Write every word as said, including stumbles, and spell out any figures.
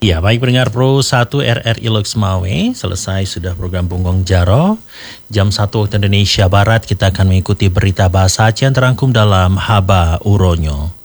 Ya, baik pendengar Pro satu R R I Loks Mawe, selesai sudah program Bunggong Jaro. Jam satu waktu Indonesia Barat kita akan mengikuti berita bahasa Aceh yang terangkum dalam Haba Uronyo.